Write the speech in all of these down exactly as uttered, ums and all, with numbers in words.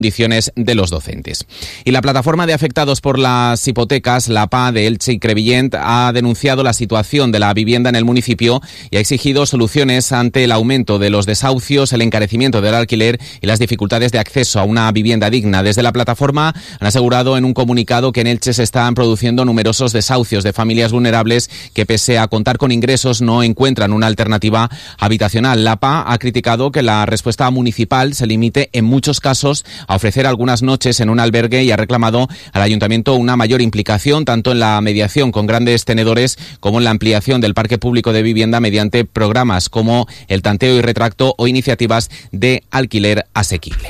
condiciones de los docentes. Y la plataforma de afectados por las hipotecas, la P A de Elche y Crevillent, ha denunciado la situación de la vivienda en el municipio y ha exigido soluciones ante el aumento de los desahucios, el encarecimiento del alquiler y las dificultades de acceso a una vivienda digna. Desde la plataforma han asegurado en un comunicado que en Elche se están produciendo numerosos desahucios de familias vulnerables que, pese a contar con ingresos, no encuentran una alternativa habitacional. La P A ha criticado que la respuesta municipal se limite en muchos casos a ofrecer algunas noches en un albergue y ha reclamado al ayuntamiento una mayor implicación tanto en la mediación con grandes tenedores como en la ampliación del parque público de vivienda mediante programas como el tanteo y retracto o iniciativas de alquiler asequible.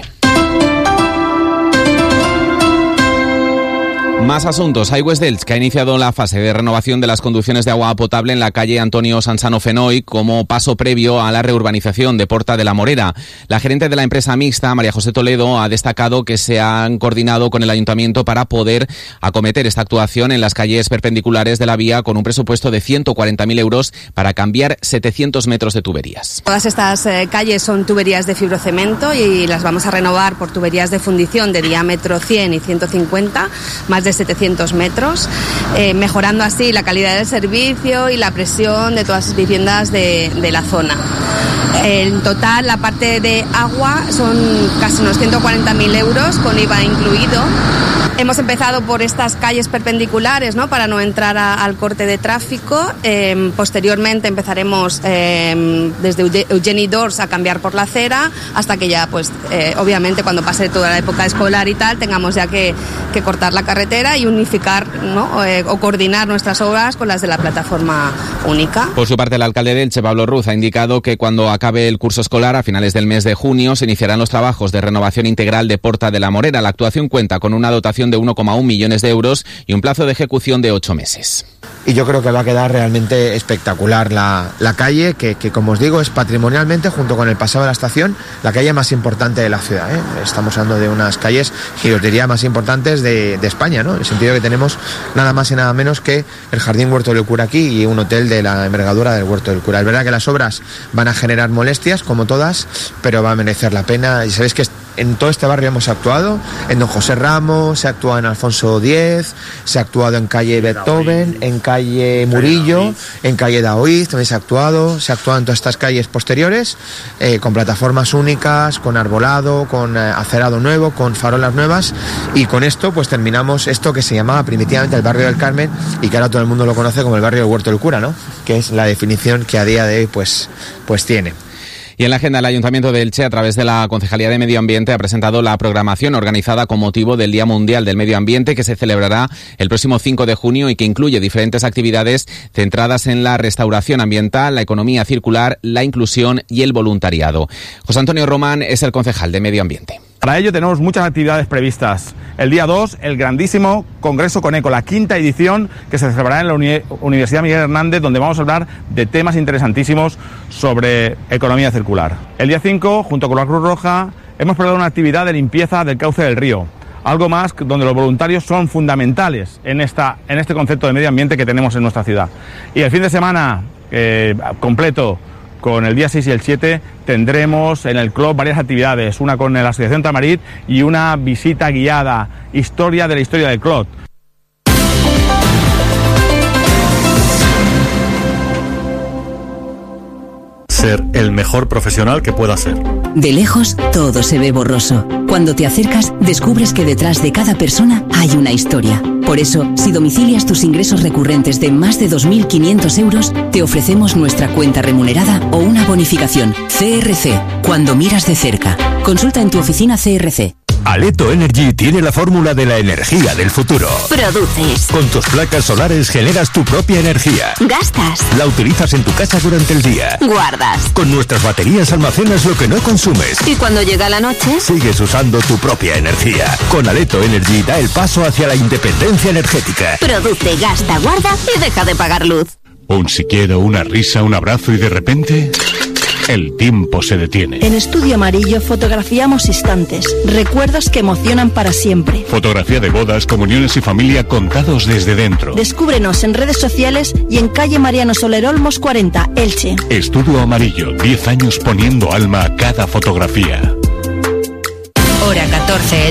Más asuntos. Aigües d'Elx, que ha iniciado la fase de renovación de las conducciones de agua potable en la calle Antonio Sansano Fenoy como paso previo a la reurbanización de Porta de la Morera. La gerente de la empresa mixta, María José Toledo, ha destacado que se han coordinado con el ayuntamiento para poder acometer esta actuación en las calles perpendiculares de la vía con un presupuesto de ciento cuarenta mil euros para cambiar setecientos metros de tuberías. Todas estas eh, calles son tuberías de fibrocemento y las vamos a renovar por tuberías de fundición de diámetro cien y ciento cincuenta, más de setecientos metros, eh, mejorando así la calidad del servicio y la presión de todas las viviendas de, de la zona. En total, la parte de agua son casi unos ciento cuarenta mil euros con I V A incluido. Hemos empezado por estas calles perpendiculares, ¿no?, para no entrar a, al corte de tráfico. Eh, posteriormente empezaremos eh, desde Eugeni d'Ors a cambiar por la acera hasta que ya, pues, eh, obviamente, cuando pase toda la época escolar y tal, tengamos ya que, que cortar la carretera y unificar, ¿no?, eh, o coordinar nuestras obras con las de la plataforma única. Por su parte, el alcalde de Elche, Pablo Ruz, ha indicado que cuando acabe el curso escolar, a finales del mes de junio, se iniciarán los trabajos de renovación integral de Porta de la Morera. La actuación cuenta con una dotación de uno coma uno millones de euros y un plazo de ejecución de ocho meses. Y yo creo que va a quedar realmente espectacular la, la calle, que, que como os digo es patrimonialmente, junto con el paseo de la estación, la calle más importante de la ciudad, ¿eh? Estamos hablando de unas calles, que os diría, más importantes de, de España, ¿no? En el sentido de que tenemos nada más y nada menos que el Jardín Huerto del Cura aquí y un hotel de la envergadura del Huerto del Cura. Es verdad que las obras van a generar molestias, como todas, pero va a merecer la pena. Y sabéis que en todo este barrio hemos actuado, en Don José Ramos, se ha actuado en Alfonso X, se ha actuado en calle Beethoven, en calle Murillo, en calle Daoiz, también se ha actuado, se ha actuado en todas estas calles posteriores, eh, con plataformas únicas, con arbolado, con eh, acerado nuevo, con farolas nuevas, y con esto pues terminamos esto que se llamaba primitivamente el barrio del Carmen y que ahora todo el mundo lo conoce como el barrio del Huerto del Cura, ¿no?, que es la definición que a día de hoy pues, pues tiene. Y en la agenda, el Ayuntamiento de Elche, a través de la Concejalía de Medio Ambiente, ha presentado la programación organizada con motivo del Día Mundial del Medio Ambiente, que se celebrará el próximo cinco de junio y que incluye diferentes actividades centradas en la restauración ambiental, la economía circular, la inclusión y el voluntariado. José Antonio Román es el concejal de Medio Ambiente. Para ello tenemos muchas actividades previstas. El día dos, el grandísimo Congreso Coneco, la quinta edición, que se celebrará en la Uni- Universidad Miguel Hernández, donde vamos a hablar de temas interesantísimos sobre economía circular. El día cinco, junto con la Cruz Roja, hemos preparado una actividad de limpieza del cauce del río. Algo más donde los voluntarios son fundamentales en, esta, en este concepto de medio ambiente que tenemos en nuestra ciudad. Y el fin de semana eh, completo, con el día seis y el siete, tendremos en el club varias actividades, una con la Asociación Tamarit y una visita guiada, historia de la historia del club. Ser el mejor profesional que pueda ser. De lejos, todo se ve borroso. Cuando te acercas, descubres que detrás de cada persona hay una historia. Por eso, si domicilias tus ingresos recurrentes de más de dos mil quinientos euros, te ofrecemos nuestra cuenta remunerada o una bonificación. C R C, cuando miras de cerca. Consulta en tu oficina C R C. Aleto Energy tiene la fórmula de la energía del futuro. Produces. Con tus placas solares generas tu propia energía. Gastas. La utilizas en tu casa durante el día. Guardas. Con nuestras baterías almacenas lo que no consumes. Y cuando llega la noche, sigues usando tu propia energía. Con Aleto Energy da el paso hacia la independencia energética. Produce, gasta, guarda y deja de pagar luz. Un siquiera, una risa, un abrazo y de repente el tiempo se detiene. En Estudio Amarillo fotografiamos instantes, recuerdos que emocionan para siempre. Fotografía de bodas, comuniones y familia contados desde dentro. Descúbrenos en redes sociales y en calle Mariano Soler Olmos cuarenta, Elche. Estudio Amarillo, diez años poniendo alma a cada fotografía. hora catorce